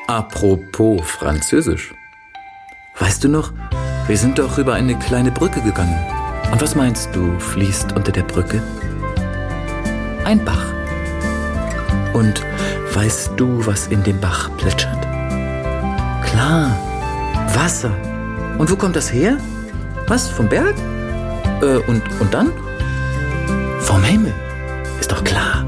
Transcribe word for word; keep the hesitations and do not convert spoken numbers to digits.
Apropos Französisch. Weißt du noch, wir sind doch über eine kleine Brücke gegangen. Und was meinst du, fließt unter der Brücke? Ein Bach. Und weißt du, was in dem Bach plätschert? Klar, Wasser. Und wo kommt das her? Was, vom Berg? Äh, und, und dann? Vom Himmel. Ist doch klar.